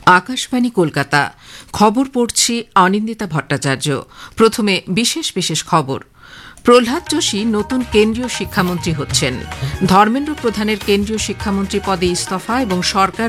আকাশবাণী কলকাতা খবর পড়ছি অনিন্দিতা ভট্টাচার্য। প্রথমে বিশেষ বিশেষ খবর। প্রহ্লাদ যোশী নতুন কেন্দ্রীয় শিক্ষামন্ত্রী হচ্ছেন। ধর্মেন্দ্র প্রধানের কেন্দ্রীয় শিক্ষামন্ত্রী পদে ইস্তফা এবং সরকার